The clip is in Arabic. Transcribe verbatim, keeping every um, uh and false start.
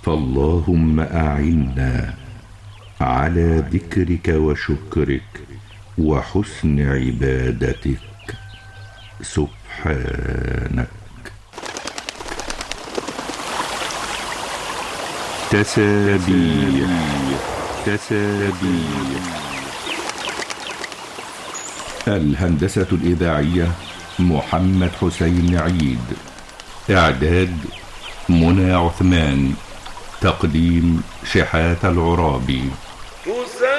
فاللهم أعنا على ذكرك وشكرك وحسن عبادتك سبحانك. تسابيح تسابيح. الهندسة الإذاعية محمد حسين عيد. إعداد منى عثمان. تقديم شحات العرابي.